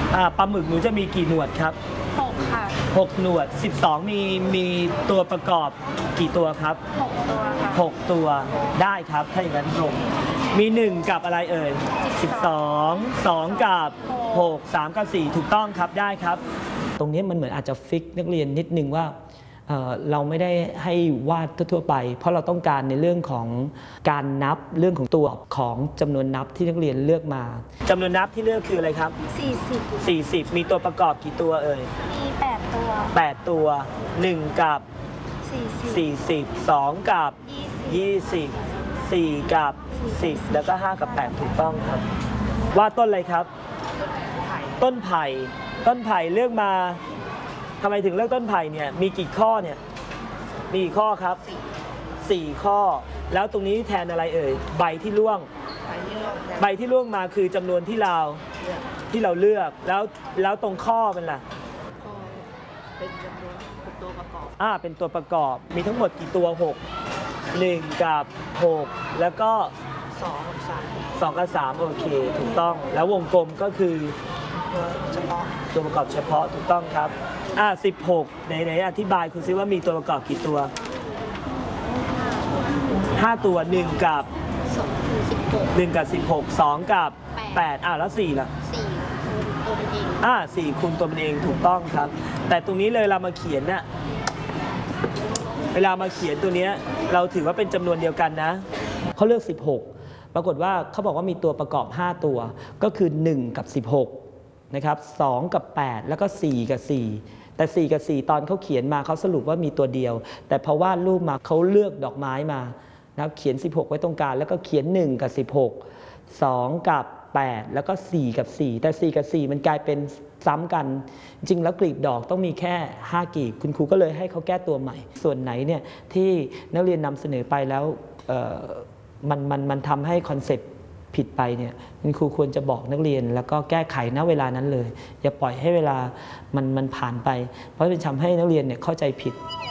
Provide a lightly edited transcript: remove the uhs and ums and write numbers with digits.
ปลาหมึกหนูจะมีกี่หนวดครับ 6ค่ะ 6หนวด12มีตัวประกอบกี่ตัวครับ 6ตัวค่ะ 6ตัวได้ครับถ้าอย่างนั้นตรงมี1กับอะไรเอ่ย12 2กับ6 3กับ4ถูกต้องครับได้ครับตรงนี้มันเหมือนอาจจะฟิกนักเรียนนิดนึงว่าเราไม่ได้ให้วาดทั่วไปเพราะเราต้องการในเรื่องของการนับเรื่องของตัวของจำนวนนับที่นักเรียนเลือกมาจำนวนนับที่เลือกคืออะไรครับ40มีตัวประกอบกี่ตัวเอ่ยมี8ตัว 8ตัว1กับ40 2กับ20 4กับ10แล้วก็5กับ8ถูกต้องครับวาดต้นอะไรครับต้นไผ่เลือกมาทำไมถึงเลือกต้นไผ่เนี่ยมีกี่ข้อเนี่ยมีกี่ข้อครับ4ข้อแล้วตรงนี้แทนอะไรเอ่ยใบที่ร่วงมาคือจำนวนที่เราเลือกแล้วตรงข้อเป็นอะไรเป็นจำนวนตัวประกอบเป็นตัวประกอบมีทั้งหมดกี่ตัว6 1กับ6แล้วก็2กับ3โอเคถูกต้องแล้ววงกลมก็คือตัวประกอบเฉพาะถูกต้องครับ16ไหนอธิบายคุณซิว่ามีตัวประกอบกี่ตัว5ตัว1กับ16 2กับ8แล้ว4ล่ะ4คูณตัวมันเองถูกต้องครับแต่ตรงนี้เลยเรามาเขียนเนี่ยเวลามาเขียนตัวนี้เราถือว่าเป็นจำนวนเดียวกันนะเขาเลือก16ปรากฏว่าเขาบอกว่ามีตัวประกอบ5ตัวก็คือ1กับ16นะครับ2กับ8แล้วก็4กับ4แต่4กับ4ตอนเขาเขียนมาเขาสรุปว่ามีตัวเดียวแต่พอวาดรูปมาเขาเลือกดอกไม้มานะเขียน16ไว้ตรงกลางแล้วก็เขียน1กับ16 2กับ8แล้วก็4กับ4แต่4กับ4มันกลายเป็นซ้ำกันจริงแล้วกลีบดอกต้องมีแค่5กลีบคุณครูก็เลยให้เขาแก้ตัวใหม่ส่วนไหนเนี่ยที่นักเรียนนำเสนอไปแล้วมันทำให้คอนเซปต์ผิดไปเนี่ยคุณครูควรจะบอกนักเรียนแล้วก็แก้ไขณเวลานั้นเลยอย่าปล่อยให้เวลามันผ่านไปเพราะจะทำให้นักเรียนเนี่ยเข้าใจผิด